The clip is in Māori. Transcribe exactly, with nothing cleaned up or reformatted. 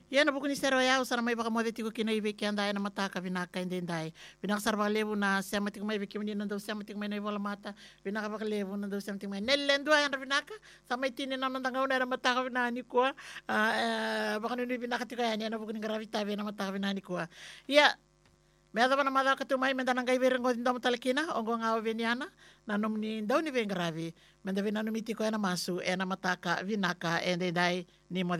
Ia na buku ni sero ya usara mai baka moe tiku kina ibe ki andai na mataka vinaka inde indai. Vinaka sarva levu na sema tiku mai beki menina do sema tiku mai na ivola mata. Vinaka baka levu na do sema tiku mai. Nellendu ai na vinaka sama itini na nandanga una na mataka vinani kwa. Baka nuni vinaka tiku ai na buku ni gravita na mataka vinani kwa. Ia me ada na mada ka tu mai menda nanga ibe rengo ndam talakina ongo ngao veniana na nom ni ndau ni vengravi. Menda vina numiti ko ena masu ena mataka vinaka ende dai ni